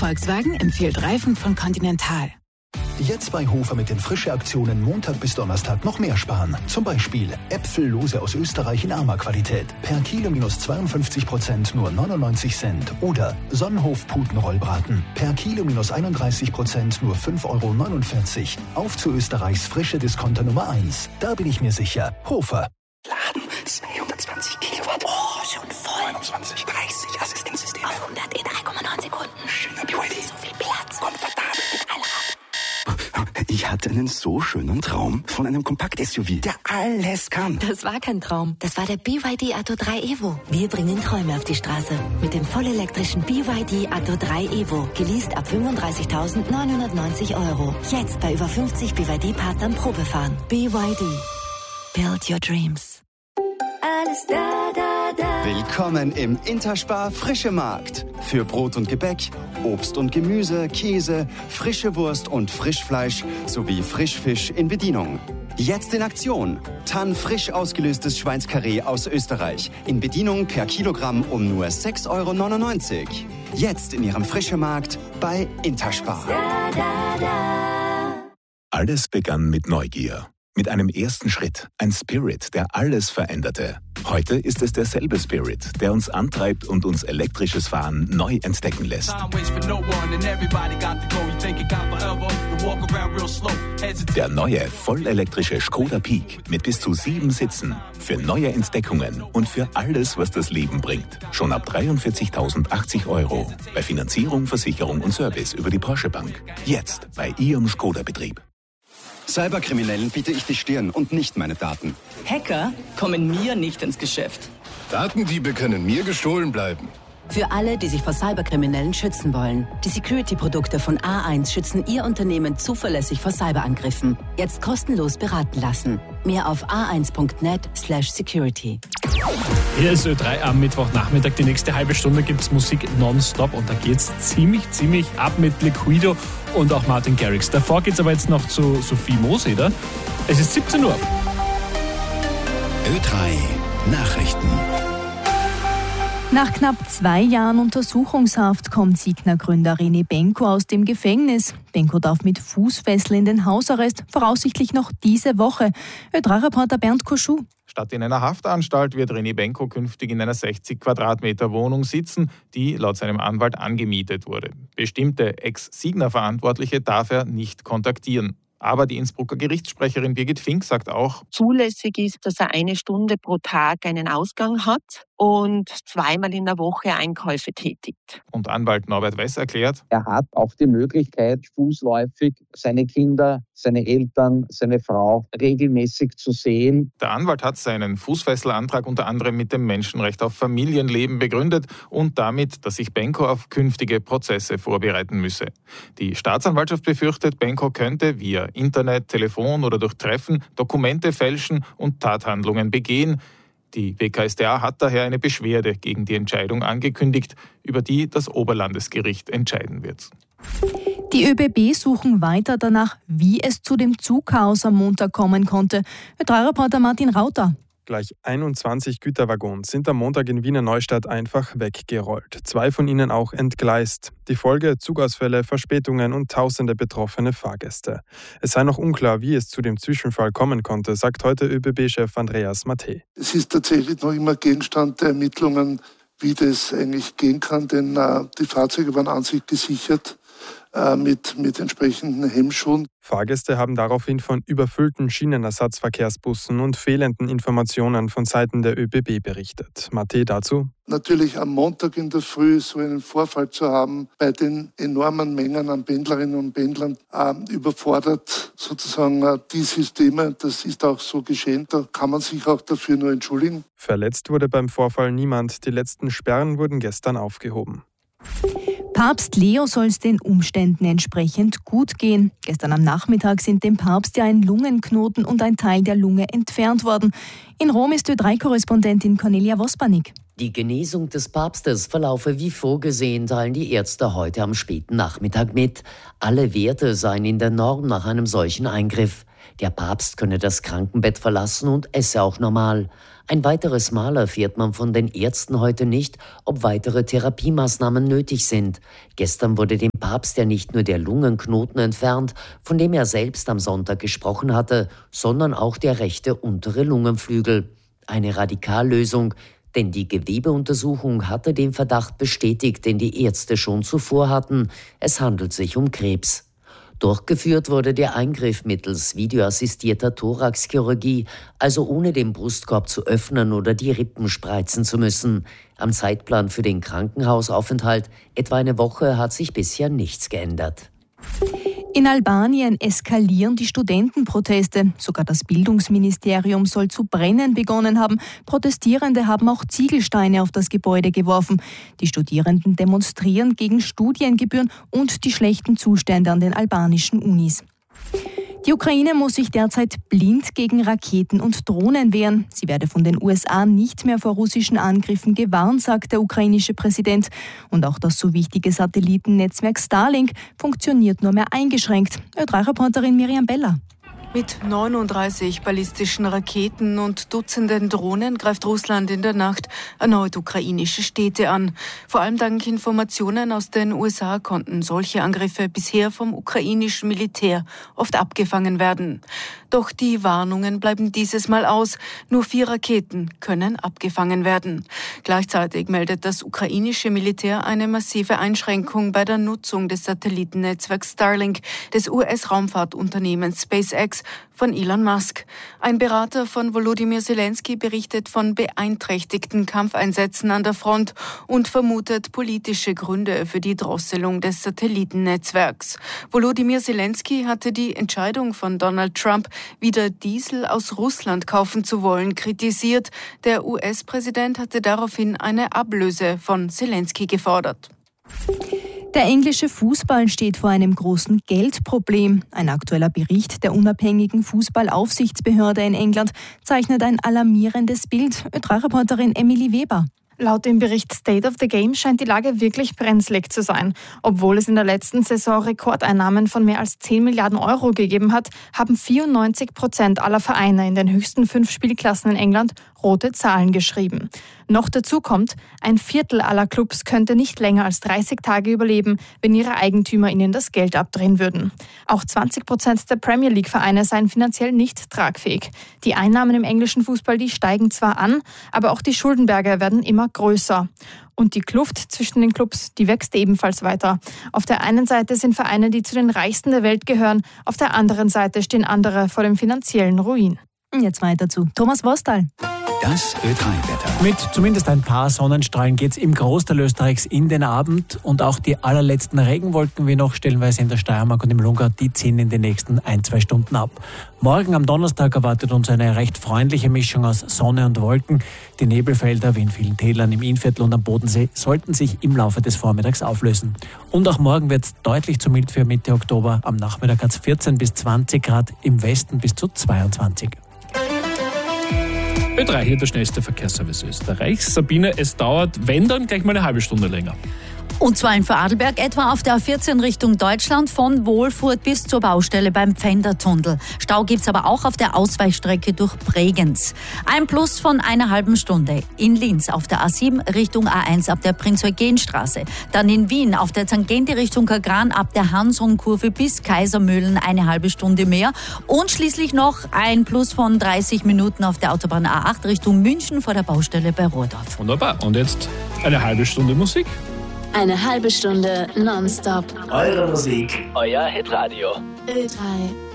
Volkswagen empfiehlt Reifen von Continental. Jetzt bei Hofer mit den Frische-Aktionen Montag bis Donnerstag noch mehr sparen. Zum Beispiel Äpfellose aus Österreich in armer Qualität. Per Kilo minus 52% nur 99 Cent. Oder Sonnenhof-Putenrollbraten. Per Kilo minus 31% nur 5,49 €. Auf zu Österreichs frische Discounter Nummer 1. Da bin ich mir sicher. Hofer. Laden 220 Kilowatt. Oh, schon voll. 29, 30 Assistenzsysteme. Auf 100 in 3,9 Sekunden. Schöner BYD. So viel Platz. Komfortabel. Mit Allrad. Ich hatte einen so schönen Traum von einem Kompakt-SUV, der alles kann. Das war kein Traum. Das war der BYD Atto 3 Evo. Wir bringen Träume auf die Straße. Mit dem vollelektrischen BYD Atto 3 Evo. Geleast ab 35.990 €. Jetzt bei über 50 BYD-Partnern Probefahren. BYD. Build your dreams. Alles da, da, da. Willkommen im Interspar Frische Markt. Für Brot und Gebäck, Obst und Gemüse, Käse, frische Wurst und Frischfleisch sowie Frischfisch in Bedienung. Jetzt in Aktion. Tann frisch ausgelöstes Schweinskarree aus Österreich. In Bedienung per Kilogramm um nur 6,99 €. Jetzt in Ihrem Frische Markt bei Interspar. Da, da, da. Alles begann mit Neugier. Mit einem ersten Schritt, ein Spirit, der alles veränderte. Heute ist es derselbe Spirit, der uns antreibt und uns elektrisches Fahren neu entdecken lässt. Der neue, vollelektrische Skoda Peak mit bis zu 7 Sitzen. Für neue Entdeckungen und für alles, was das Leben bringt. Schon ab 43.080 €. Bei Finanzierung, Versicherung und Service über die Porsche Bank. Jetzt bei Ihrem Skoda-Betrieb. Cyberkriminellen biete ich die Stirn und nicht meine Daten. Hacker kommen mir nicht ins Geschäft. Datendiebe können mir gestohlen bleiben. Für alle, die sich vor Cyberkriminellen schützen wollen. Die Security-Produkte von A1 schützen Ihr Unternehmen zuverlässig vor Cyberangriffen. Jetzt kostenlos beraten lassen. Mehr auf a1.net/security. Hier ist Ö3 am Mittwochnachmittag. Die nächste halbe Stunde gibt es Musik nonstop und da geht's ziemlich ab mit Liquido und auch Martin Garrix. Davor geht's aber jetzt noch zu Sophie Moseder. Es ist 17 Uhr. Ö3 Nachrichten. Nach knapp 2 Jahren Untersuchungshaft kommt Signa-Gründer René Benko aus dem Gefängnis. Benko darf mit Fußfessel in den Hausarrest, voraussichtlich noch diese Woche. Ö3-Reporter Bernd Koschuh. Statt in einer Haftanstalt wird René Benko künftig in einer 60 Quadratmeter Wohnung sitzen, die laut seinem Anwalt angemietet wurde. Bestimmte Ex-Signa-Verantwortliche darf er nicht kontaktieren. Aber die Innsbrucker Gerichtssprecherin Birgit Fink sagt auch, zulässig ist, dass er 1 Stunde pro Tag einen Ausgang hat und 2-mal in der Woche Einkäufe tätigt. Und Anwalt Norbert Wess erklärt, er hat auch die Möglichkeit, fußläufig seine Kinder, seine Eltern, seine Frau regelmäßig zu sehen. Der Anwalt hat seinen Fußfesselantrag unter anderem mit dem Menschenrecht auf Familienleben begründet und damit, dass sich Benko auf künftige Prozesse vorbereiten müsse. Die Staatsanwaltschaft befürchtet, Benko könnte via Internet, Telefon oder durch Treffen Dokumente fälschen und Tathandlungen begehen. Die WKStA hat daher eine Beschwerde gegen die Entscheidung angekündigt, über die das Oberlandesgericht entscheiden wird. Die ÖBB suchen weiter danach, wie es zu dem Zugchaos am Montag kommen konnte. Ö3-Reporter Martin Rauter. Gleich 21 Güterwaggons sind am Montag in Wiener Neustadt einfach weggerollt. 2 von ihnen auch entgleist. Die Folge: Zugausfälle, Verspätungen und tausende betroffene Fahrgäste. Es sei noch unklar, wie es zu dem Zwischenfall kommen konnte, sagt heute ÖBB-Chef Andreas Mattei. Es ist tatsächlich noch immer Gegenstand der Ermittlungen, wie das eigentlich gehen kann, denn die Fahrzeuge waren an sich gesichert mit entsprechenden Hemmschuhen. Fahrgäste haben daraufhin von überfüllten Schienenersatzverkehrsbussen und fehlenden Informationen von Seiten der ÖBB berichtet. Mattei dazu: Natürlich am Montag in der Früh so einen Vorfall zu haben, bei den enormen Mengen an Pendlerinnen und Pendlern, überfordert sozusagen die Systeme. Das ist auch so geschehen. Da kann man sich auch dafür nur entschuldigen. Verletzt wurde beim Vorfall niemand. Die letzten Sperren wurden gestern aufgehoben. Papst Leo soll es den Umständen entsprechend gut gehen. Gestern am Nachmittag sind dem Papst ja ein Lungenknoten und ein Teil der Lunge entfernt worden. In Rom ist Ö3-Korrespondentin Cornelia Vospanik. Die Genesung des Papstes verlaufe wie vorgesehen, teilen die Ärzte heute am späten Nachmittag mit. Alle Werte seien in der Norm nach einem solchen Eingriff. Der Papst könne das Krankenbett verlassen und esse auch normal. Ein weiteres Mal erfährt man von den Ärzten heute nicht, ob weitere Therapiemaßnahmen nötig sind. Gestern wurde dem Papst ja nicht nur der Lungenknoten entfernt, von dem er selbst am Sonntag gesprochen hatte, sondern auch der rechte untere Lungenflügel. Eine Radikallösung, denn die Gewebeuntersuchung hatte den Verdacht bestätigt, den die Ärzte schon zuvor hatten. Es handelt sich um Krebs. Durchgeführt wurde der Eingriff mittels videoassistierter Thoraxchirurgie, also ohne den Brustkorb zu öffnen oder die Rippen spreizen zu müssen. Am Zeitplan für den Krankenhausaufenthalt, etwa eine Woche, hat sich bisher nichts geändert. In Albanien eskalieren die Studentenproteste. Sogar das Bildungsministerium soll zu brennen begonnen haben. Protestierende haben auch Ziegelsteine auf das Gebäude geworfen. Die Studierenden demonstrieren gegen Studiengebühren und die schlechten Zustände an den albanischen Unis. Die Ukraine muss sich derzeit blind gegen Raketen und Drohnen wehren. Sie werde von den USA nicht mehr vor russischen Angriffen gewarnt, sagt der ukrainische Präsident. Und auch das so wichtige Satellitennetzwerk Starlink funktioniert nur mehr eingeschränkt. Ö3-Reporterin Miriam Beller. Mit 39 ballistischen Raketen und Dutzenden Drohnen greift Russland in der Nacht erneut ukrainische Städte an. Vor allem dank Informationen aus den USA konnten solche Angriffe bisher vom ukrainischen Militär oft abgefangen werden. Doch die Warnungen bleiben dieses Mal aus. Nur 4 Raketen können abgefangen werden. Gleichzeitig meldet das ukrainische Militär eine massive Einschränkung bei der Nutzung des Satellitennetzwerks Starlink des US-Raumfahrtunternehmens SpaceX von Elon Musk. Ein Berater von Volodymyr Zelensky berichtet von beeinträchtigten Kampfeinsätzen an der Front und vermutet politische Gründe für die Drosselung des Satellitennetzwerks. Volodymyr Zelensky hatte die Entscheidung von Donald Trump, wieder Diesel aus Russland kaufen zu wollen, kritisiert. Der US-Präsident hatte daraufhin eine Ablöse von Zelensky gefordert. Der englische Fußball steht vor einem großen Geldproblem. Ein aktueller Bericht der unabhängigen Fußballaufsichtsbehörde in England zeichnet ein alarmierendes Bild. Ö3-Reporterin Emily Weber. Laut dem Bericht State of the Game scheint die Lage wirklich brenzlig zu sein. Obwohl es in der letzten Saison Rekordeinnahmen von mehr als 10 Milliarden Euro gegeben hat, haben 94% aller Vereine in den höchsten 5 Spielklassen in England rote Zahlen geschrieben. Noch dazu kommt, ein Viertel aller Clubs könnte nicht länger als 30 Tage überleben, wenn ihre Eigentümer ihnen das Geld abdrehen würden. Auch 20% der Premier League-Vereine seien finanziell nicht tragfähig. Die Einnahmen im englischen Fußball, die steigen zwar an, aber auch die Schuldenberge werden immer größer. Und die Kluft zwischen den Clubs, die wächst ebenfalls weiter. Auf der einen Seite sind Vereine, die zu den reichsten der Welt gehören, auf der anderen Seite stehen andere vor dem finanziellen Ruin. Jetzt weiter zu Thomas Wostal. Das Ö3-Wetter. Mit zumindest ein paar Sonnenstrahlen geht es im Großteil Österreichs in den Abend und auch die allerletzten Regenwolken, wie noch stellenweise in der Steiermark und im Lungau, die ziehen in den nächsten 1-2 Stunden ab. Morgen am Donnerstag erwartet uns eine recht freundliche Mischung aus Sonne und Wolken. Die Nebelfelder, wie in vielen Tälern im Innviertel und am Bodensee, sollten sich im Laufe des Vormittags auflösen. Und auch morgen wird es deutlich zu mild für Mitte Oktober. Am Nachmittag hat es 14 bis 20 Grad, im Westen bis zu 22. Ö3, hier der schnellste Verkehrsservice Österreichs. Sabine, es dauert, wenn dann, gleich mal eine halbe Stunde länger. Und zwar in Vorarlberg, etwa auf der A14 Richtung Deutschland, von Wohlfurt bis zur Baustelle beim Pfändertunnel. Stau gibt's aber auch auf der Ausweichstrecke durch Bregenz. Ein Plus von einer halben Stunde. In Linz auf der A7 Richtung A1 ab der Prinz-Eugen-Straße. Dann in Wien auf der Tangente Richtung Kagran ab der Hanson-Kurve bis Kaisermühlen eine halbe Stunde mehr. Und schließlich noch ein Plus von 30 Minuten auf der Autobahn A8 Richtung München vor der Baustelle bei Rohrdorf. Wunderbar. Und jetzt eine halbe Stunde Musik. Eine halbe Stunde nonstop. Eure Musik, euer Hitradio. Ö3